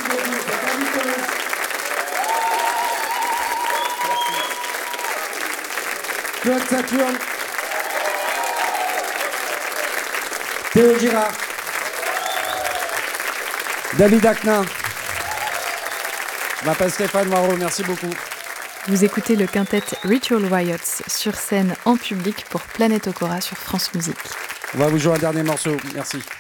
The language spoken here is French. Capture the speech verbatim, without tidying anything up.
beaucoup. C'est invité. Claude Saturne. Théo Girard. David Aknin. Je m'appelle Stéphane Moreau, merci beaucoup. Vous écoutez le quintet Ritual Riots sur scène en public pour Planète Okora sur France Musique. On va vous jouer un dernier morceau, merci.